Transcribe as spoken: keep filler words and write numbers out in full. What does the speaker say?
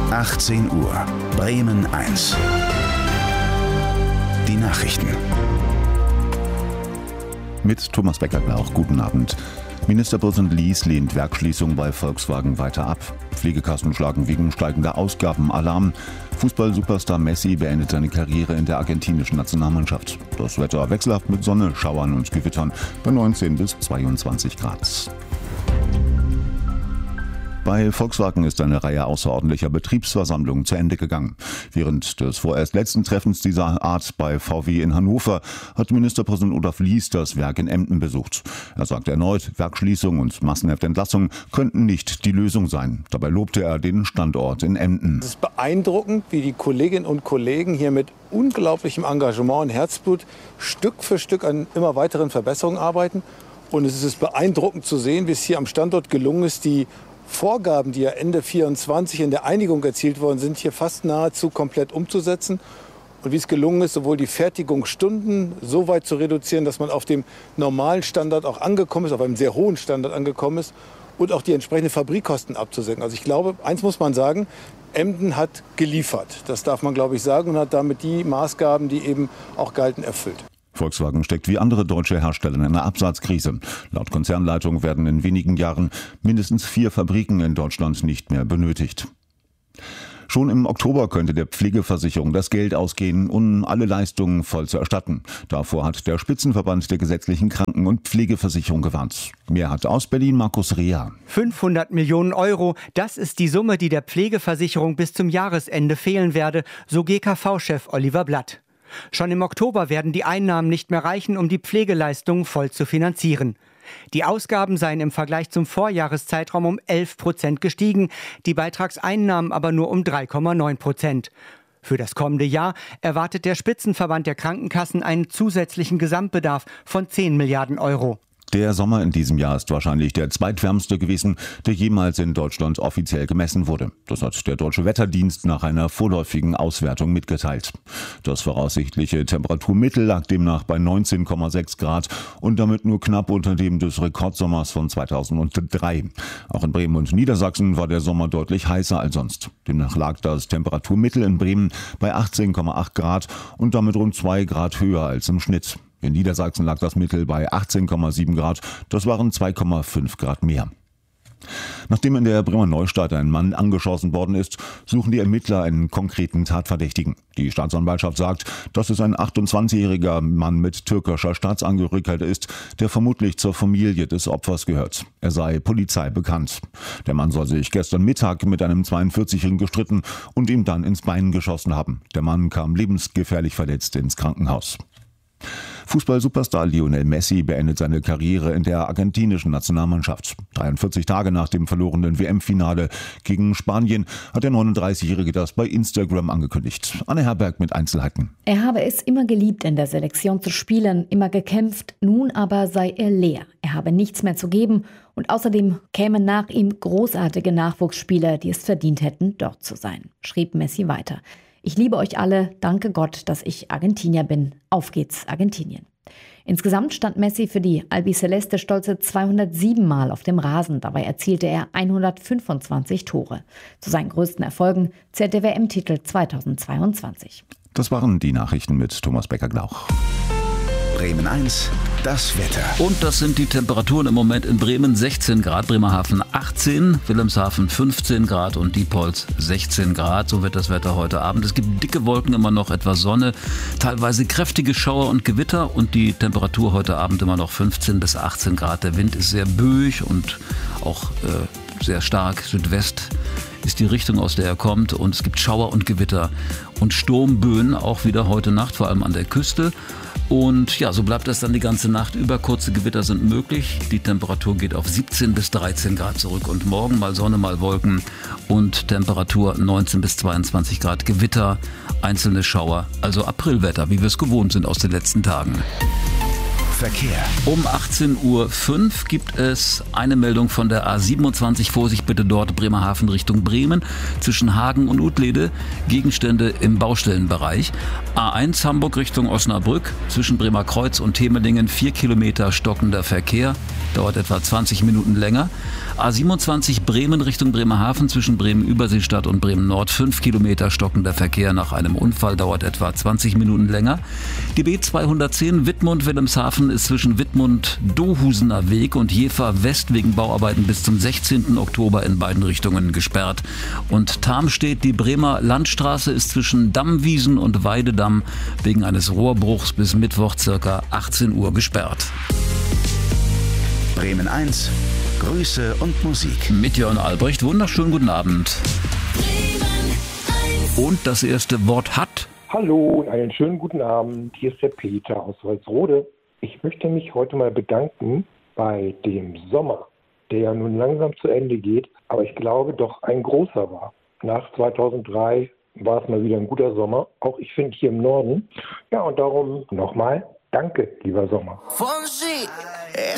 achtzehn Uhr, Bremen eins. Die Nachrichten. Mit Thomas Becker-Glauch, guten Abend. Ministerpräsident Lies lehnt Werksschließung bei Volkswagen weiter ab. Pflegekassen schlagen wegen steigender Ausgaben Alarm. Fußball-Superstar Messi beendet seine Karriere in der argentinischen Nationalmannschaft. Das Wetter wechselhaft mit Sonne, Schauern und Gewittern bei neunzehn bis zweiundzwanzig Grad. Bei Volkswagen ist eine Reihe außerordentlicher Betriebsversammlungen zu Ende gegangen. Während des vorerst letzten Treffens dieser Art bei V W in Hannover hat Ministerpräsident Olaf Lies das Werk in Emden besucht. Er sagte erneut, Werksschließung und massenhafte Entlassung könnten nicht die Lösung sein. Dabei lobte er den Standort in Emden. Es ist beeindruckend, wie die Kolleginnen und Kollegen hier mit unglaublichem Engagement und Herzblut Stück für Stück an immer weiteren Verbesserungen arbeiten. Und es ist beeindruckend zu sehen, wie es hier am Standort gelungen ist, die Vorgaben, die ja Ende vierundzwanzig in der Einigung erzielt worden sind, hier fast nahezu komplett umzusetzen. Und wie es gelungen ist, sowohl die Fertigungsstunden so weit zu reduzieren, dass man auf dem normalen Standard auch angekommen ist, auf einem sehr hohen Standard angekommen ist, und auch die entsprechenden Fabrikkosten abzusenken. Also ich glaube, eins muss man sagen, Emden hat geliefert. Das darf man, glaube ich, sagen, und hat damit die Maßgaben, die eben auch galten, erfüllt. Volkswagen steckt wie andere deutsche Hersteller in einer Absatzkrise. Laut Konzernleitung werden in wenigen Jahren mindestens vier Fabriken in Deutschland nicht mehr benötigt. Schon im Oktober könnte der Pflegeversicherung das Geld ausgehen, um alle Leistungen voll zu erstatten. Davor hat der Spitzenverband der gesetzlichen Kranken- und Pflegeversicherung gewarnt. Mehr hat aus Berlin Markus Rea. fünfhundert Millionen Euro, das ist die Summe, die der Pflegeversicherung bis zum Jahresende fehlen werde, so G K V-Chef Oliver Blatt. Schon im Oktober werden die Einnahmen nicht mehr reichen, um die Pflegeleistungen voll zu finanzieren. Die Ausgaben seien im Vergleich zum Vorjahreszeitraum um elf Prozent gestiegen, die Beitragseinnahmen aber nur um drei Komma neun Prozent. Für das kommende Jahr erwartet der Spitzenverband der Krankenkassen einen zusätzlichen Gesamtbedarf von zehn Milliarden Euro. Der Sommer in diesem Jahr ist wahrscheinlich der zweitwärmste gewesen, der jemals in Deutschland offiziell gemessen wurde. Das hat der Deutsche Wetterdienst nach einer vorläufigen Auswertung mitgeteilt. Das voraussichtliche Temperaturmittel lag demnach bei neunzehn Komma sechs Grad und damit nur knapp unter dem des Rekordsommers von zweitausenddrei. Auch in Bremen und Niedersachsen war der Sommer deutlich heißer als sonst. Demnach lag das Temperaturmittel in Bremen bei achtzehn Komma acht Grad und damit rund zwei Grad höher als im Schnitt. In Niedersachsen lag das Mittel bei achtzehn Komma sieben Grad, das waren zwei Komma fünf Grad mehr. Nachdem in der Bremer Neustadt ein Mann angeschossen worden ist, suchen die Ermittler einen konkreten Tatverdächtigen. Die Staatsanwaltschaft sagt, dass es ein achtundzwanzigjähriger Mann mit türkischer Staatsangehörigkeit ist, der vermutlich zur Familie des Opfers gehört. Er sei Polizei bekannt. Der Mann soll sich gestern Mittag mit einem zweiundvierzigjährigen gestritten und ihm dann ins Bein geschossen haben. Der Mann kam lebensgefährlich verletzt ins Krankenhaus. Fußball-Superstar Lionel Messi beendet seine Karriere in der argentinischen Nationalmannschaft. dreiundvierzig Tage nach dem verlorenen W M-Finale gegen Spanien hat der neununddreißigjährige das bei Instagram angekündigt. Anne Herberg mit Einzelheiten. Er habe es immer geliebt, in der Selektion zu spielen, immer gekämpft. Nun aber sei er leer. Er habe nichts mehr zu geben und außerdem kämen nach ihm großartige Nachwuchsspieler, die es verdient hätten, dort zu sein, schrieb Messi weiter. Ich liebe euch alle, danke Gott, dass ich Argentinier bin. Auf geht's, Argentinien. Insgesamt stand Messi für die Albiceleste stolze zweihundertsieben Mal auf dem Rasen. Dabei erzielte er hundertfünfundzwanzig Tore. Zu seinen größten Erfolgen zählt der W M-Titel zweitausendzweiundzwanzig. Das waren die Nachrichten mit Thomas Becker-Glauch. Bremen eins, das Wetter. Und das sind die Temperaturen im Moment in Bremen: sechzehn Grad, Bremerhaven achtzehn, Wilhelmshaven fünfzehn Grad und Diepholz sechzehn Grad. So wird das Wetter heute Abend. Es gibt dicke Wolken, immer noch etwas Sonne, teilweise kräftige Schauer und Gewitter und die Temperatur heute Abend immer noch fünfzehn bis achtzehn Grad. Der Wind ist sehr böig und auch äh, sehr stark. Südwest ist die Richtung, aus der er kommt, und es gibt Schauer und Gewitter und Sturmböen auch wieder heute Nacht, vor allem an der Küste. Und ja, so bleibt das dann die ganze Nacht über. Kurze Gewitter sind möglich. Die Temperatur geht auf siebzehn bis dreizehn Grad zurück. Und morgen mal Sonne, mal Wolken und Temperatur neunzehn bis zweiundzwanzig Grad. Gewitter, einzelne Schauer, also Aprilwetter, wie wir es gewohnt sind aus den letzten Tagen. Verkehr. Um achtzehn Uhr fünf gibt es eine Meldung von der A siebenundzwanzig. Vorsicht bitte dort, Bremerhaven Richtung Bremen. Zwischen Hagen und Utlede Gegenstände im Baustellenbereich. A eins Hamburg Richtung Osnabrück. Zwischen Bremerkreuz und Temelingen vier Kilometer stockender Verkehr. Dauert etwa zwanzig Minuten länger. A siebenundzwanzig Bremen Richtung Bremerhaven. Zwischen Bremen-Überseestadt und Bremen-Nord fünf Kilometer stockender Verkehr nach einem Unfall. Dauert etwa zwanzig Minuten länger. Die B zweihundertzehn Wittmund-Wilhelmshaven ist zwischen Wittmund-Dohusener Weg und Jever West wegen Bauarbeiten bis zum sechzehnten Oktober in beiden Richtungen gesperrt. Und Tarmstedt, die Bremer Landstraße, ist zwischen Dammwiesen und Weidedamm wegen eines Rohrbruchs bis Mittwoch ca. achtzehn Uhr gesperrt. Bremen eins, Grüße und Musik. Mit Jörn Albrecht, wunderschönen guten Abend. Und das erste Wort hat... Hallo und einen schönen guten Abend. Hier ist der Peter aus Walsrode. Ich möchte mich heute mal bedanken bei dem Sommer, der ja nun langsam zu Ende geht, aber ich glaube doch ein großer war. Nach zweitausenddrei war es mal wieder ein guter Sommer, auch ich finde hier im Norden. Ja, und darum nochmal danke, lieber Sommer.